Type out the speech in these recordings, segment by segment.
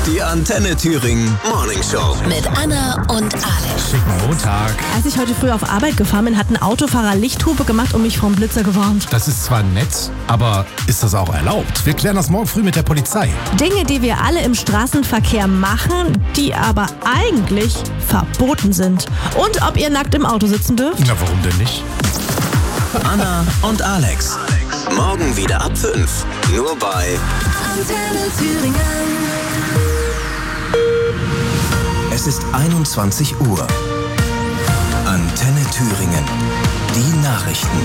Die Antenne Thüringen Morning Show. Mit Anna und Alex. Schicken Montag. Als ich heute früh auf Arbeit gefahren bin, hat ein Autofahrer Lichthupe gemacht und mich vom Blitzer gewarnt. Das ist zwar nett, aber ist das auch erlaubt? Wir klären das morgen früh mit der Polizei. Dinge, die wir alle im Straßenverkehr machen, die aber eigentlich verboten sind. Und ob ihr nackt im Auto sitzen dürft? Na, warum denn nicht? Anna und Alex. Morgen wieder ab 5. Nur bei Antenne Thüringen. Es ist 21 Uhr. Antenne Thüringen. Die Nachrichten.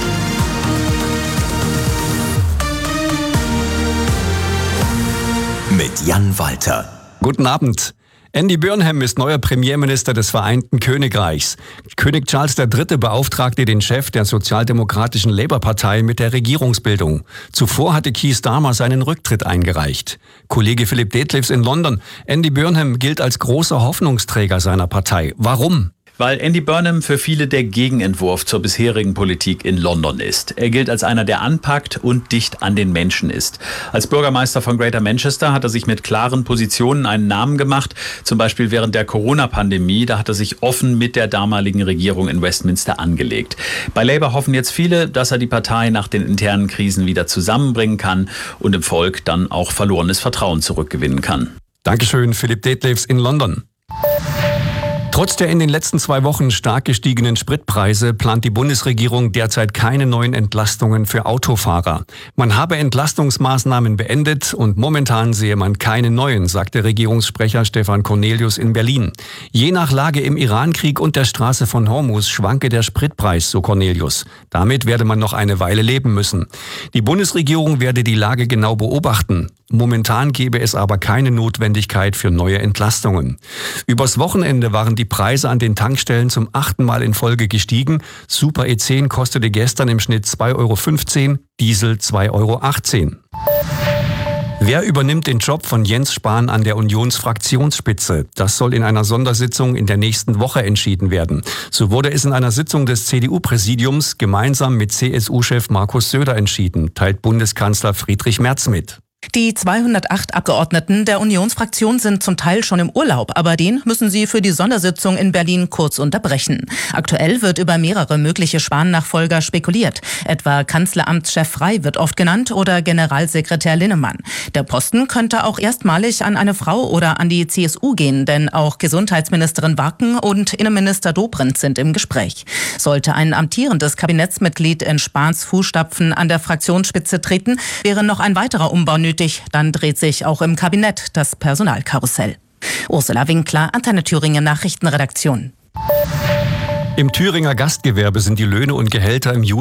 Mit Jan Walter. Guten Abend. Andy Burnham ist neuer Premierminister des Vereinten Königreichs. König Charles III. Beauftragte den Chef der sozialdemokratischen Labour-Partei mit der Regierungsbildung. Zuvor hatte Keir Starmer seinen Rücktritt eingereicht. Kollege Philipp Detlefs in London. Andy Burnham gilt als großer Hoffnungsträger seiner Partei. Warum? Weil Andy Burnham für viele der Gegenentwurf zur bisherigen Politik in London ist. Er gilt als einer, der anpackt und dicht an den Menschen ist. Als Bürgermeister von Greater Manchester hat er sich mit klaren Positionen einen Namen gemacht. Zum Beispiel während der Corona-Pandemie, da hat er sich offen mit der damaligen Regierung in Westminster angelegt. Bei Labour hoffen jetzt viele, dass er die Partei nach den internen Krisen wieder zusammenbringen kann und im Volk dann auch verlorenes Vertrauen zurückgewinnen kann. Dankeschön, Philipp Detlefs in London. Trotz der in den letzten 2 Wochen stark gestiegenen Spritpreise plant die Bundesregierung derzeit keine neuen Entlastungen für Autofahrer. Man habe Entlastungsmaßnahmen beendet und momentan sehe man keine neuen, sagte Regierungssprecher Stefan Cornelius in Berlin. Je nach Lage im Irankrieg und der Straße von Hormuz schwanke der Spritpreis, so Cornelius. Damit werde man noch eine Weile leben müssen. Die Bundesregierung werde die Lage genau beobachten. Momentan gebe es aber keine Notwendigkeit für neue Entlastungen. Übers Wochenende waren die Preise an den Tankstellen zum 8. Mal in Folge gestiegen. Super E10 kostete gestern im Schnitt 2,15 €, Diesel 2,18 €. Wer übernimmt den Job von Jens Spahn an der Unionsfraktionsspitze? Das soll in einer Sondersitzung in der nächsten Woche entschieden werden. So wurde es in einer Sitzung des CDU-Präsidiums gemeinsam mit CSU-Chef Markus Söder entschieden, teilt Bundeskanzler Friedrich Merz mit. Die 208 Abgeordneten der Unionsfraktion sind zum Teil schon im Urlaub, aber den müssen sie für die Sondersitzung in Berlin kurz unterbrechen. Aktuell wird über mehrere mögliche Spahn-Nachfolger spekuliert. Etwa Kanzleramtschef Frey wird oft genannt oder Generalsekretär Linnemann. Der Posten könnte auch erstmalig an eine Frau oder an die CSU gehen, denn auch Gesundheitsministerin Warken und Innenminister Dobrindt sind im Gespräch. Sollte ein amtierendes Kabinettsmitglied in Spahns Fußstapfen an der Fraktionsspitze treten, wäre noch ein weiterer Umbau nötig. Dann dreht sich auch im Kabinett das Personalkarussell. Ursula Winkler, Antenne Thüringen Nachrichtenredaktion. Im Thüringer Gastgewerbe sind die Löhne und Gehälter im Juli